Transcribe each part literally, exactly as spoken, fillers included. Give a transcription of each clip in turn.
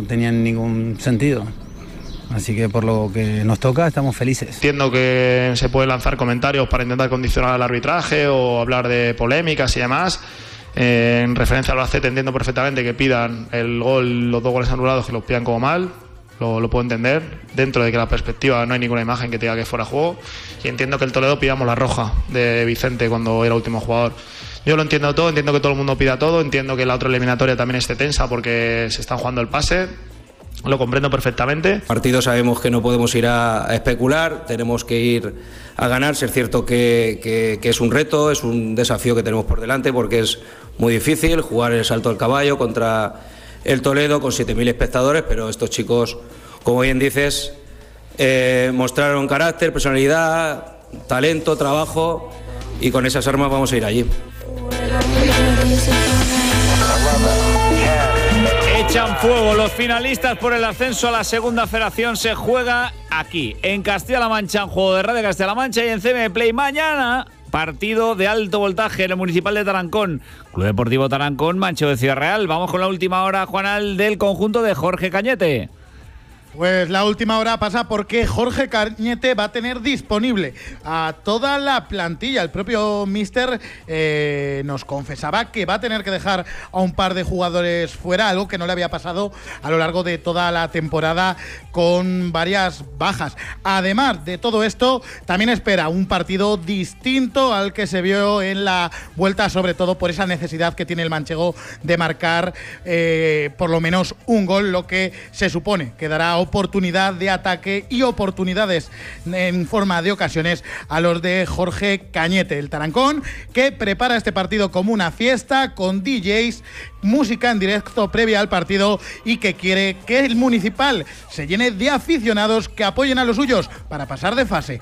tenían ningún sentido. Así que por lo que nos toca estamos felices. Entiendo que se pueden lanzar comentarios para intentar condicionar al arbitraje o hablar de polémicas y demás. Eh, en referencia al Albacete entiendo perfectamente que pidan el gol, los dos goles anulados, que los pidan como mal. Lo, lo puedo entender, dentro de que la perspectiva no hay ninguna imagen que diga que fuera juego. Y entiendo que el Toledo pidamos la roja de Vicente cuando era último jugador. Yo lo entiendo todo, entiendo que todo el mundo pida todo, entiendo que la otra eliminatoria también esté tensa porque se están jugando el pase. Lo comprendo perfectamente. Partido sabemos que no podemos ir a, a especular, tenemos que ir a ganar. Si es cierto que, que, que es un reto, es un desafío que tenemos por delante porque es muy difícil jugar el salto al caballo contra el Toledo con siete mil espectadores, pero estos chicos, como bien dices, eh, mostraron carácter, personalidad, talento, trabajo, y con esas armas vamos a ir allí. Echan fuego los finalistas por el ascenso a la segunda federación. Se juega aquí, en Castilla-La Mancha, en Juego de Radio Castilla-La Mancha y en C M Play. Mañana, partido de alto voltaje en el Municipal de Tarancón. Club Deportivo Tarancón, Manchego de Ciudad Real. Vamos con la última hora, Juanal, del conjunto de Jorge Cañete. Pues la última hora pasa porque Jorge Cañete va a tener disponible a toda la plantilla. El propio míster eh, nos confesaba que va a tener que dejar a un par de jugadores fuera, algo que no le había pasado a lo largo de toda la temporada con varias bajas. Además de todo esto, también espera un partido distinto al que se vio en la vuelta, sobre todo por esa necesidad que tiene el manchego de marcar eh, por lo menos un gol, lo que se supone que dará oportunidad de ataque y oportunidades en forma de ocasiones a los de Jorge Cañete. El Tarancón, que prepara este partido como una fiesta con D Js, música en directo previa al partido, y que quiere que el Municipal se llene de aficionados que apoyen a los suyos para pasar de fase.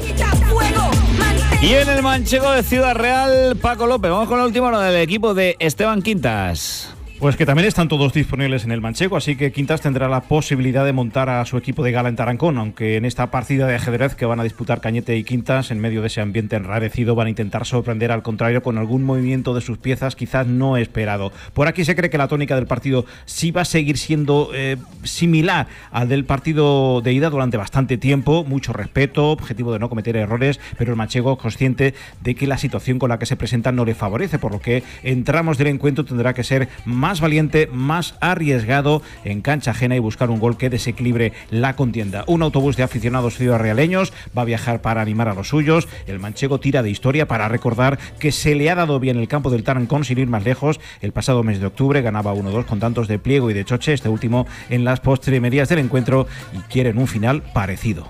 Y en el manchego de Ciudad Real, Paco López, vamos con la última hora del equipo de Esteban Quintas. Pues que también están todos disponibles en el manchego, así que Quintas tendrá la posibilidad de montar a su equipo de gala en Tarancón, aunque en esta partida de ajedrez que van a disputar Cañete y Quintas, en medio de ese ambiente enrarecido, van a intentar sorprender al contrario con algún movimiento de sus piezas quizás no esperado. Por aquí se cree que la tónica del partido sí va a seguir siendo eh, similar al del partido de ida durante bastante tiempo, mucho respeto, objetivo de no cometer errores, pero el manchego consciente de que la situación con la que se presenta no le favorece, por lo que en tramos del encuentro tendrá que ser más más valiente, más arriesgado en cancha ajena y buscar un gol que desequilibre la contienda. Un autobús de aficionados ciudadrealeños va a viajar para animar a los suyos. El manchego tira de historia para recordar que se le ha dado bien el campo del Tarancón sin ir más lejos. El pasado mes de octubre ganaba uno dos con tantos de Pliego y de Choche, este último en las postrimerías del encuentro, y quieren un final parecido.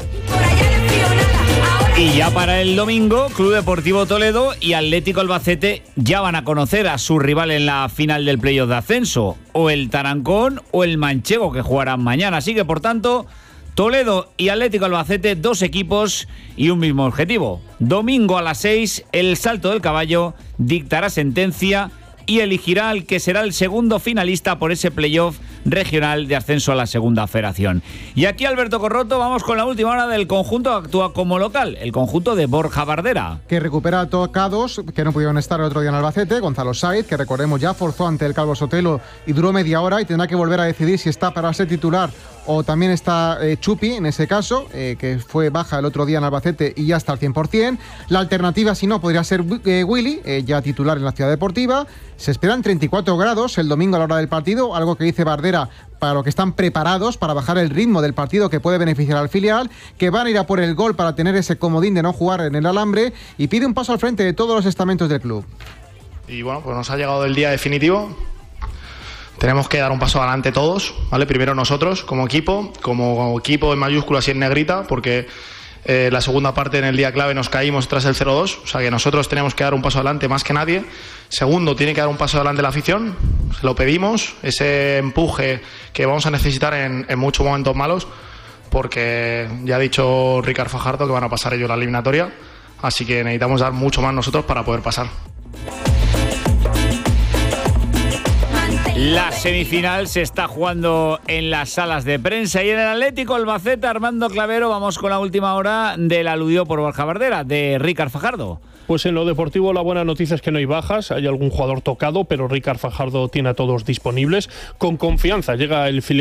Y ya para el domingo, Club Deportivo Toledo y Atlético Albacete ya van a conocer a su rival en la final del playoff de ascenso, o el Tarancón o el manchego, que jugarán mañana. Así que, por tanto, Toledo y Atlético Albacete, dos equipos y un mismo objetivo. Domingo a las seis, el salto del caballo dictará sentencia y elegirá al que será el segundo finalista por ese playoff regional de ascenso a la segunda federación. Y aquí, Alberto Corroto, vamos con la última hora del conjunto que actúa como local, el conjunto de Borja Bardera, que recupera tocados que no pudieron estar el otro día en Albacete. Gonzalo Saiz, que recordemos ya forzó ante el Calvo Sotelo y duró media hora y tendrá que volver a decidir si está para ser titular o también está eh, Chupi, en ese caso, eh, que fue baja el otro día en Albacete y ya está al cien por ciento. La alternativa, si no, podría ser eh, Willy, eh, ya titular en la Ciudad Deportiva. Se esperan treinta y cuatro grados el domingo a la hora del partido, algo que dice Bardera para lo que están preparados para bajar el ritmo del partido que puede beneficiar al filial, que van a ir a por el gol para tener ese comodín de no jugar en el alambre, y pide un paso al frente de todos los estamentos del club. Y bueno, pues nos ha llegado el día definitivo. Tenemos que dar un paso adelante todos, ¿vale? Primero nosotros, como equipo, como equipo en mayúsculas y en negrita, porque eh, la segunda parte en el día clave nos caímos tras el cero dos, o sea que nosotros tenemos que dar un paso adelante más que nadie. Segundo, tiene que dar un paso adelante la afición, se lo pedimos, ese empuje que vamos a necesitar en, en muchos momentos malos, porque ya ha dicho Ricard Fajardo que van a pasar ellos la eliminatoria, así que necesitamos dar mucho más nosotros para poder pasar. La semifinal se está jugando en las salas de prensa y en el Atlético Albacete, Armando Clavero, vamos con la última hora del aludido por Borja Bardera, de Ricard Fajardo. Pues en lo deportivo la buena noticia es que no hay bajas, hay algún jugador tocado, pero Ricard Fajardo tiene a todos disponibles. Con confianza llega el filial